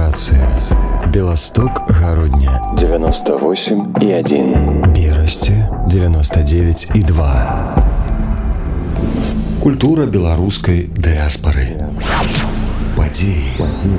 станция. Белосток, Городня 98,1. Берасти 99,2. Культура беларускай дыаспары. Падзеі.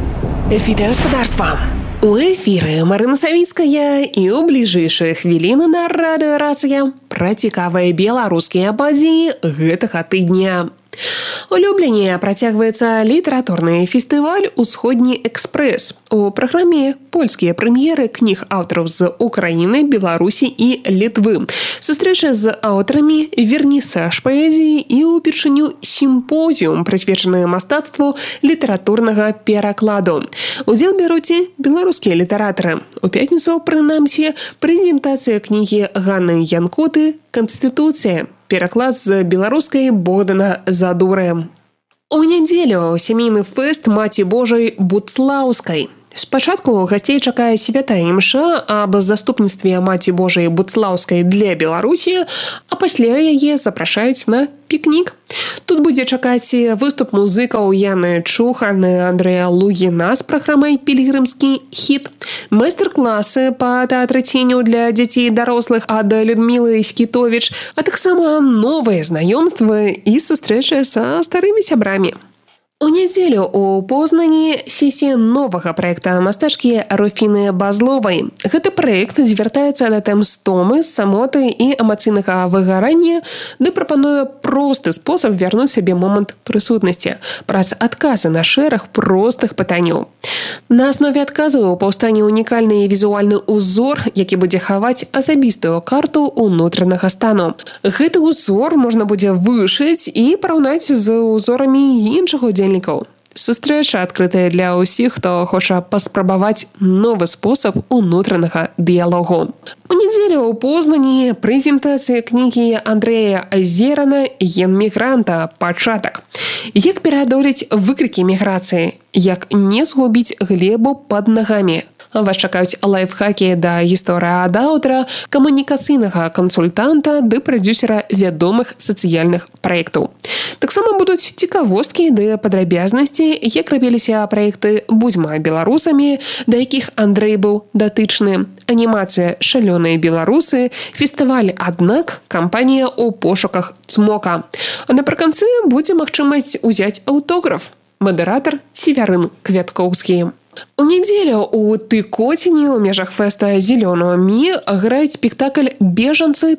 Фітагаспадарства. У эфіры Марына Савіцкая і ў бліжэйшыя хвіліны на радыёрацыя пра цікавыя беларускія падзеі гэтага тыдня. У Любліні працягваецца літаратурны фестываль «Усходні экспрэс». У праграме польскія прэм'еры кніг аўтараў з Украіны, Беларусі і Літвы. Сустрэча з аўтарамі, вернісаж паэзіі і ўпершыню сімпозіум, прысвечаны мастацтву літаратурнага перакладу. Удзел бяруць беларускія літаратары. У пятніцу, прынамсі, прэзентацыя кнігі Ганны Янкоты «Канстытуцыя». Пераклад з беларускай Богдана Задуры. У нядзелю сямейны фэст Маці Божай Буцлаўскай. Спачатку гасцей чакае святая імша аб заступніцтве Маці Божай Буцлаўскай для Беларусі, а пасля яе запрашаюць на пікнік. Тут будзе чакаць выступ музыкаў Яны Чуханы, Андрэя Лугіна з праграмай «Пілігрымскі хіт», майстар-класы па тэатрыценню для дзяцей і дарослых ад Людмілы Скітовіч, а таксама новыя знаёмствы і сустрэчы са старымі сябрамі. У нядзелю у Познані сесія новага праекта мастачкі Руфіны Базловай. Гэты праект звяртаецца да тэм стомы, самоты і эмацыйнага выгарання, ды прапануе просты спосаб вярнуць сабе момант прысутнасці праз адказы на шэраг простых пытанняў. На аснове адказаў паўстане унікальны візуальны ўзор, які будзе хаваць асабістую карту ўнутранага стану. Гэты ўзор можна будзе вышыць і параўнаць з узорамі іншых удзельнікаў. Сустрэча адкрытая для ўсіх, хто хоча паспрабаваць новы спосаб унутранага дыялогу. У нядзелю ў Познані прэзентацыя кнігі Андрэя Азерана «Ген мігранта. Пачатак». Як пераадолець выкрыкі міграцыі? Як не згубіць глебу пад нагамі? Вас чакаюць лайфхакі да гісторыі ад аўтара, камунікацыйнага кансультанта ды прадзюсера вядомых сацыяльных праектаў. Таксама будуць цікавосткі ды падрабязнасці, як рабіліся праекты «Будзьма беларусамі», да якіх Андрэй быў датычны, анімацыя «Шалёныя беларусы», фестываль «Аднак», кампанія «У пошуках цмока». А напрыканцы будзе магчымасць узяць аўтограф. Мадэратар Севярын Квяткоўскі. У нядзелю у Тыкоціне ў межах фэста «Зелёную Мі» граюць спектакль «Бежанцы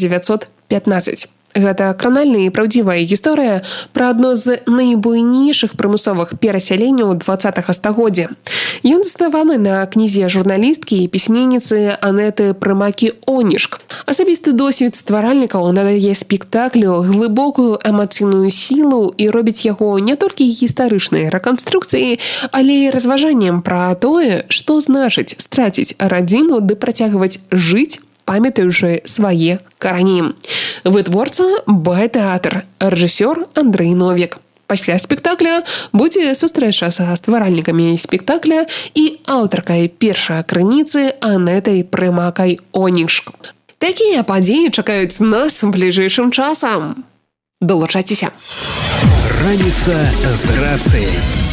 1915». Гэта кранальная і правдзівая гісторыя пра адно з найбуйнейшых прымусовых перасяленняў 20-га стагоддзя. Ён заснаваны на кнізе журналісткі і пісьменніцы Анеты Прымакі-Онішк. Асабісты досвед стваральнікаў надае спектаклю глыбокую эмацыйную сілу і робіць яго не толькі гістарычнай рэканструкцыяй, але і разважаннем пра тое, што значыць страціць радзіму ды працягваць жыць, памятаючы свае карані. Вытворца Бай-тэатр, рэжысёр Андрэй Новік. Пасля спектакля будзе сустрэча са стваральнікамі спектакля і аўтаркай першай крыніцы Анетай Прымакай-Онішк. Такія падзеі чакаюць нас бліжэйшым часам. Далучайцеся. Раніца з рацыяй.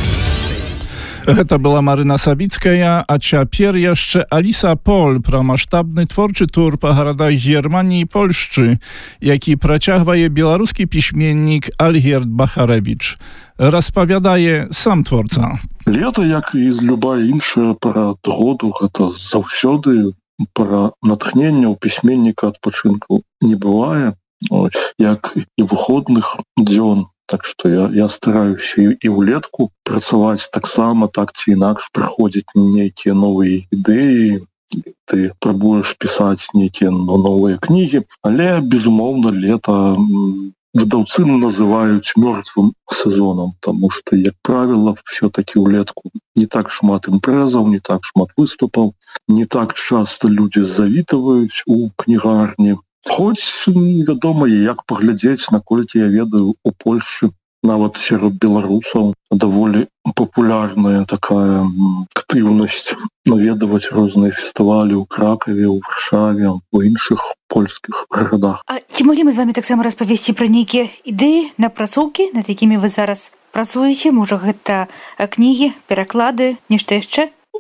Гэта была Марына Савіцкая, а цяпер яшчэ Аліса Пол пра маштабны творчы тур па гарадах Германіі і Польшчы, які працягвае беларускі пісьменнік Альгерд Бахарэвіч. Распавядае сам творца. Лета, як і любая іншая пара году, гэта заўсёды пара натхнення ў пісьменніка адпачынку не бывае, як і выходных дзён. Так што я стараюся і ўлетку працаваць таксама, так ці інакш праходзіць нейкія новыя ідэі, ты прабуеш пісаць нейкія новыя кнігі, але, безумоўна, лета выдаўцы называюць мёртвым сезонам, таму што, як правіла, все-таки ўлетку не так шмат імпрэзаў, не так шмат выступаў, не так часта людзі завітваюць у кнігарні. Хоць, вядома, як паглядзець, наколькі я ведаю, у Польшчы, нават сярод беларусаў, даволі папулярная такая актыўнасць наведаваць розныя фестывалі ў Кракаве, ў Варшаве, у іншых польскіх гарадах. А ці маглі мы з вамі таксама распавесці пра нейкія ідэі, напрацоўкі, над якімі вы зараз працуеце? Можа, гэта кнігі, пераклады, нешта яшчэ?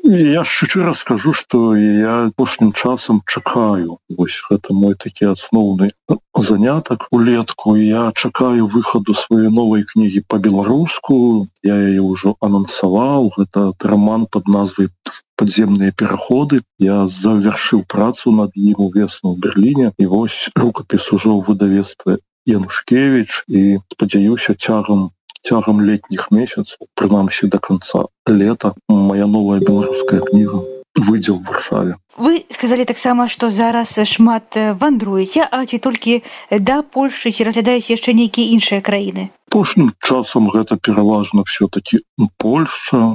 Я шчыра скажу, што я апошнім часам чакаю. Вось гэта мой такі асноўны занятак улетку. Я чакаю выхаду сваёй новай кнігі па-беларуску. Я яе ўжо анансаваў. Гэта роман пад назвай «Падземныя пераходы». Я завяршыў працу над ім увесну ў Берліне. І вось рукапіс ужо ў выдавецтве Янушкевіч. І спадзяюся, цягам летніх месяцаў, прынамсі да канца лета, моя новая беларуская кніга выйдзе ў Варшаве. Вы сказалі таксама, што зараз шмат вандруеце, а ці толькі да Польшчы, ці разглядаеце яшчэ нейкія іншыя краіны? Апошнім часам гэта пераважна ўсё-такі Польшча,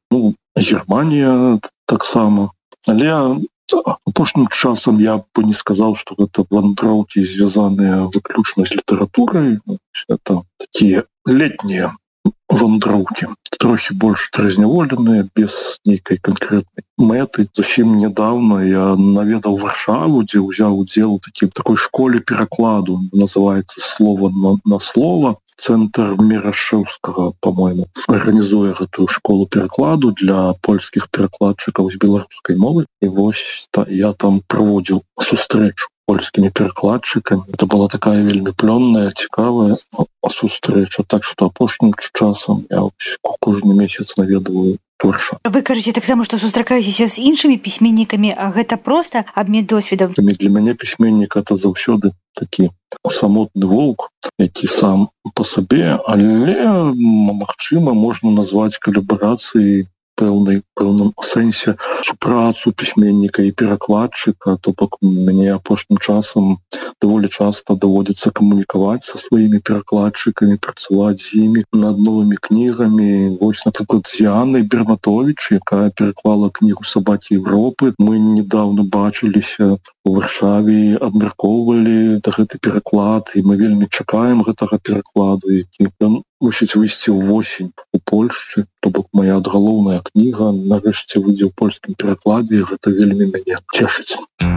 Германія таксама. Але апошнім часам я бы не сказаў, што гэта вандроўкі, звязаныя выключна з літаратурай. Это такія летнія вандроўкі, трохі больш трызняволеныя, без нейкай канкрэтнай мэты. Зусім нядаўна я наведаў Варшаву, дзе ўзяў удзел у такой школе перакладу, называецца «Слова на слово». Цэнтр Мірашэўскага, по-моему, арганізуе гэтую школу перакладу для польскіх перакладчыкаў з беларускай мовы. І вось я там праводзіў сустрэчу польскімі перакладчыкамі. Это была такая вельмі плённая, цікавая сустрэча. Так што апошнім часам я кожны месяц наведваю Варшаву. Вы кажаце таксама, што сустракаецеся з іншымі пісьменнікамі, а гэта проста абмен досведам? Для мяне пісьменнік — это заўсёды такі самотны воўк, які сам па сабе, але, магчыма, можна назваць калабарацыяй пэўным сэнсе супрацу пісьменніка і перакладчыка. То бок мяне апошнім часам даволі часта даводзіцца камунікаваць са сваімі перакладчыкамі, працаваць з імі над новымі кнігамі. Вось, напрыклад, з Яанай Бернатовіч, якая пераклала кнігу «Сабакі Европы». Мы недавно бачыліся у Варшаве, абмяркоўвалі гэты пераклад, і мы вельмі чакаем гэтага перакладу, які ён мусіць выйсці ўвосень у Польшчы. То бок моя галоўная кніга нарэшце выйдзе ў польскім перакладзе, і гэта вельмі мяне цешыць.